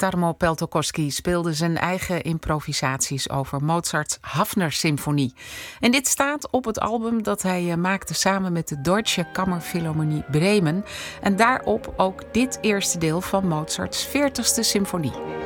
Tarmo Peltokoski speelde zijn eigen improvisaties over Mozarts Hafner-symfonie. En dit staat op het album dat hij maakte samen met de Deutsche Kammerphilharmonie Bremen. En daarop ook dit eerste deel van Mozarts 40ste symfonie.